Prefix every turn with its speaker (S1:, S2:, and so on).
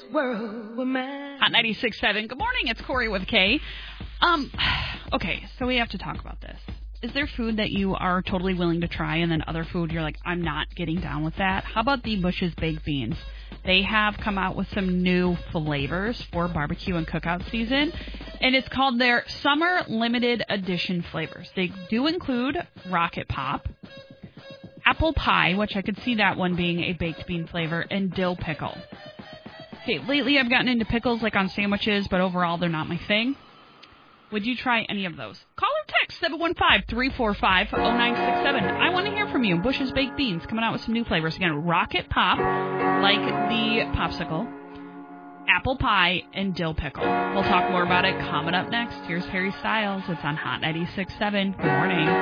S1: world were mine.
S2: Hot 96.7. Good morning. It's Corey with Kay. Okay, so we have to talk about this. Is there food that you are totally willing to try, and then other food you're like, I'm not getting down with that? How about the Bush's Baked Beans? They have come out with some new flavors for barbecue and cookout season, and it's called their Summer Limited Edition flavors. They do include Rocket Pop, apple pie, which I could see that one being a baked bean flavor, and dill pickle. Okay, lately I've gotten into pickles like on sandwiches, but overall they're not my thing. Would you try any of those? Call or text 715-345-0967. I want to hear from you. Bush's Baked Beans coming out with some new flavors. Again, Rocket Pop, like the popsicle, apple pie, and dill pickle. We'll talk more about it coming up next. Here's Harry Styles. It's on Hot 96.7. Good morning.